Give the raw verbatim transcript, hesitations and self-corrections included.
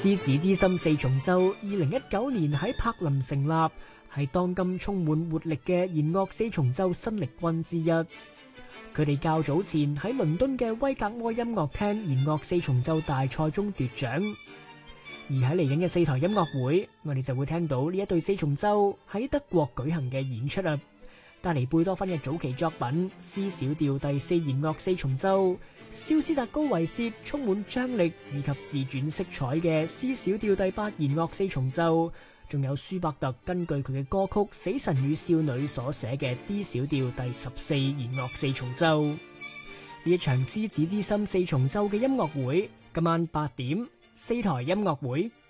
獅子之心四重奏二零一九年喺柏林成立，係當今充滿活力嘅弦樂四重奏新力軍之一。佢哋較早前喺倫敦嘅威格摩音樂廳弦樂四重奏大賽中奪獎。而喺嚟緊嘅四台音樂會，我哋就會聽到呢一對四重奏喺德國舉行嘅演出啊！帶嚟貝多芬嘅早期作品 C 小調第四弦樂四重奏，肖斯塔高維契充滿張力以及自傳色彩嘅 C 小調第八弦樂四重奏，仲有舒伯特根據佢嘅歌曲《死神與少女》所寫嘅 D 小調第十四弦樂四重奏。呢一場獅子之心四重奏嘅音樂會，今晚八點四台音樂會。